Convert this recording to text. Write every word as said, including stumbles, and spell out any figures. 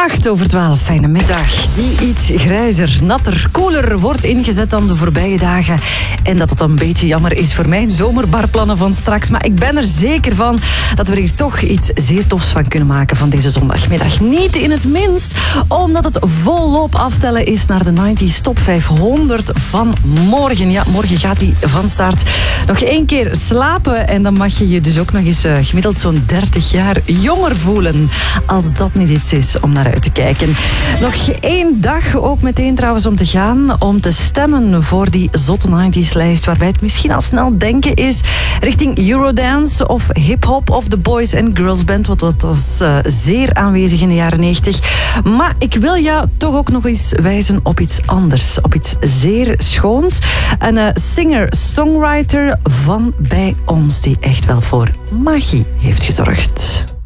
acht over twaalf, fijne middag. Die iets grijzer, natter, koeler wordt ingezet dan de voorbije dagen. En dat het een beetje jammer is voor mijn zomerbarplannen van straks. Maar ik ben er zeker van dat we er hier toch iets zeer tofs van kunnen maken van deze zondagmiddag. Niet in het minst, omdat het volop aftellen is naar de negentig Top vijfhonderd van morgen. Ja, morgen gaat die van start. Nog één keer slapen en dan mag je je dus ook nog eens uh, gemiddeld zo'n dertig jaar jonger voelen. Als dat niet iets is om naar uit te kijken. Nog één dag ook meteen trouwens om te gaan. Om te stemmen voor die zotte negentig-lijst. Waarbij het misschien al snel denken is richting Eurodance of hip-hop of de Boys and Girls Band. Wat dat was uh, zeer aanwezig in de jaren negentig. Maar ik wil jou toch ook nog eens wijzen op iets anders. Op iets zeer schoons. Een uh, singer-songwriter van bij ons die echt wel voor magie heeft gezorgd.